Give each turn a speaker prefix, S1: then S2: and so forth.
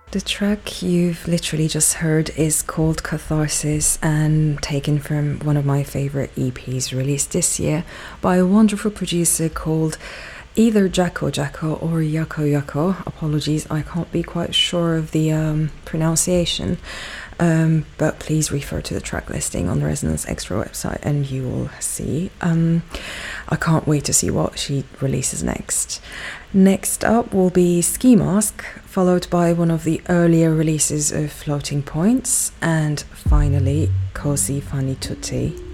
S1: The track you've literally just heard is called Catharsis and taken from one of my favorite EPs released this year by a wonderful producer called either Jacko Jacko or Yako Yako. Apologies, I can't be quite sure of the pronunciation, but please refer to the track listing on the Resonance Extra website and you will see. I can't wait to see what she releases next. Next up will be Ski Mask, followed by one of the earlier releases of Floating Points, and finally Cosi Fanni Tutti.